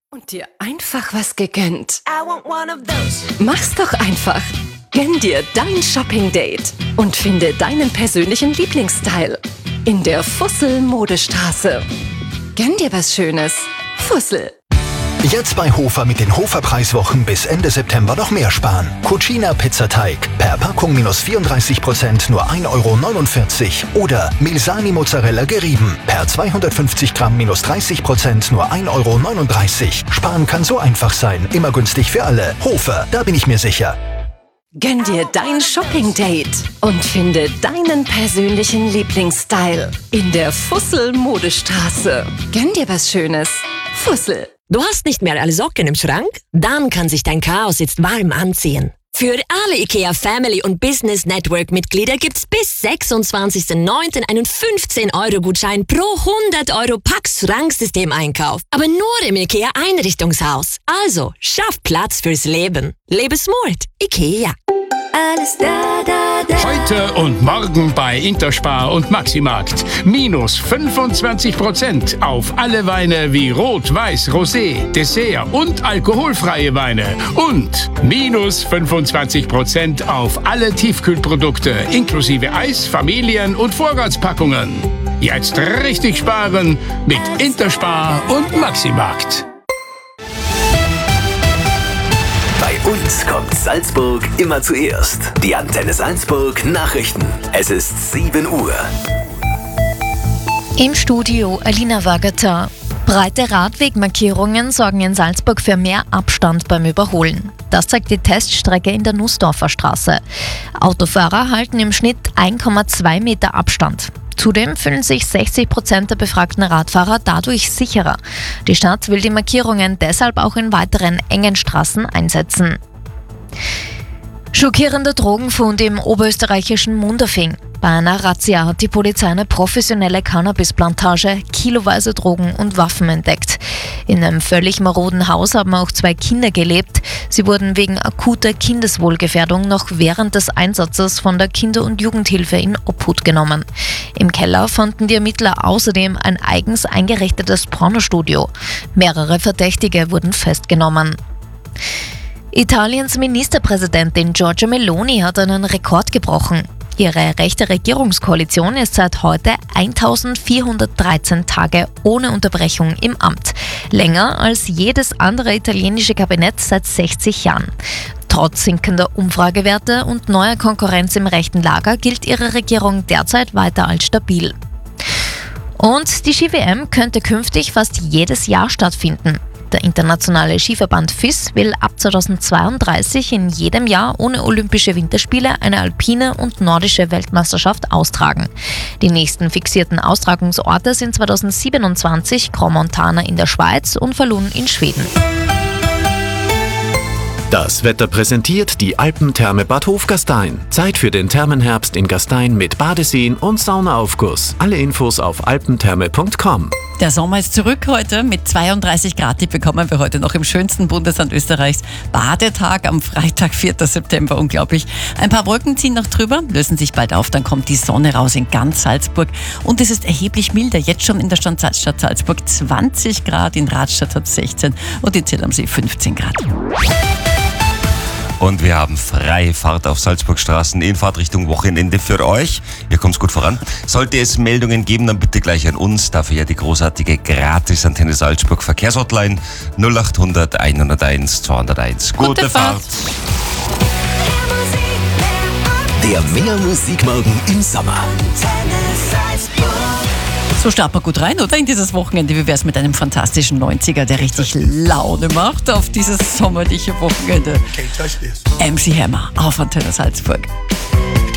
Und dir einfach was gegönnt. I want one of those. Mach's doch einfach. Gönn dir dein Shopping-Date und finde deinen persönlichen Lieblingsstyle in der Fussel-Modestraße. Gönn dir was Schönes. Fussel. Jetzt bei Hofer mit den Hofer-Preiswochen bis Ende September noch mehr sparen. Cucina Pizzateig per Packung minus 34%, nur 1,49 € Oder Milsani Mozzarella gerieben per 250 Gramm minus 30%, nur 1,39 €. Sparen kann so einfach sein, immer günstig für alle. Hofer, da bin ich mir sicher. Gönn dir dein Shopping-Date und finde deinen persönlichen Lieblingsstyle in der Fussel-Modestraße. Gönn dir was Schönes. Fussel. Du hast nicht mehr alle Socken im Schrank? Dann kann sich dein Chaos jetzt warm anziehen. Für alle IKEA Family und Business Network Mitglieder gibt's bis 26.09. einen 15-€ pro 100 € Pax Schranksystem-Einkauf. Aber nur im IKEA Einrichtungshaus. Also, schaff Platz fürs Leben. Lebe smart. IKEA. Alles da, da, da. Heute und morgen bei Interspar und Maximarkt. Minus 25% auf alle Weine wie Rot, Weiß, Rosé, Dessert und alkoholfreie Weine. Und minus 25% auf alle Tiefkühlprodukte inklusive Eis, Familien- und Vorratspackungen. Jetzt richtig sparen mit Interspar und Maximarkt. Bei uns kommt Salzburg immer zuerst. Die Antenne Salzburg Nachrichten. Es ist 7 Uhr. Im Studio Alina Wagata. Breite Radwegmarkierungen sorgen in Salzburg für mehr Abstand beim Überholen. Das zeigt die Teststrecke in der Nussdorfer Straße. Autofahrer halten im Schnitt 1,2 Meter Abstand. Zudem fühlen sich 60% der befragten Radfahrer dadurch sicherer. Die Stadt will die Markierungen deshalb auch in weiteren engen Straßen einsetzen. Schockierender Drogenfund im oberösterreichischen Munderfing. Bei einer Razzia hat die Polizei eine professionelle Cannabisplantage, kiloweise Drogen und Waffen entdeckt. In einem völlig maroden Haus haben auch 2 Kinder gelebt. Sie wurden wegen akuter Kindeswohlgefährdung noch während des Einsatzes von der Kinder- und Jugendhilfe in Obhut genommen. Im Keller fanden die Ermittler außerdem ein eigens eingerichtetes Pornostudio. Mehrere Verdächtige wurden festgenommen. Italiens Ministerpräsidentin Giorgia Meloni hat einen Rekord gebrochen. Ihre rechte Regierungskoalition ist seit heute 1413 Tage ohne Unterbrechung im Amt. Länger als jedes andere italienische Kabinett seit 60 Jahren. Trotz sinkender Umfragewerte und neuer Konkurrenz im rechten Lager gilt ihre Regierung derzeit weiter als stabil. Und die Ski-WM könnte künftig fast jedes Jahr stattfinden. Der internationale Skiverband FIS will ab 2032 in jedem Jahr ohne Olympische Winterspiele eine alpine und nordische Weltmeisterschaft austragen. Die nächsten fixierten Austragungsorte sind 2027 Crans-Montana in der Schweiz und Falun in Schweden. Das Wetter präsentiert die Alpentherme Bad Hofgastein. Zeit für den Thermenherbst in Gastein mit Badeseen und Saunaaufguss. Alle Infos auf alpentherme.com. Der Sommer ist zurück heute. Mit 32 Grad, die bekommen wir heute noch im schönsten Bundesland Österreichs. Badetag am Freitag, 4. September, unglaublich. Ein paar Wolken ziehen noch drüber, lösen sich bald auf, dann kommt die Sonne raus in ganz Salzburg. Und es ist erheblich milder, jetzt schon in der Stadt Salzburg 20 Grad, in Radstadt hat 16 und in Zell am See 15 Grad. Und wir haben freie Fahrt auf Salzburgstraßen in Fahrtrichtung Wochenende für euch. Ihr kommt gut voran. Sollte es Meldungen geben, dann bitte gleich an uns. Dafür ja die großartige Gratis-Antenne Salzburg Verkehrshotline 0800 101 201. Gute Fahrt! Der Mehr Musikmorgen im Sommer. So starten wir gut rein, oder? In dieses Wochenende. Wie wär's mit einem fantastischen 90er, der richtig Laune macht auf dieses sommerliche Wochenende? MC Hammer auf Antenne Salzburg.